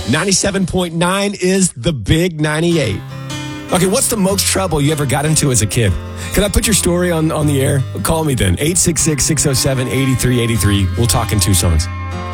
97.9 is the big 98. Okay, what's the most trouble you ever got into as a kid? Can I put your story on the air? Call me then, 866-607-8383. We'll talk in 2 songs.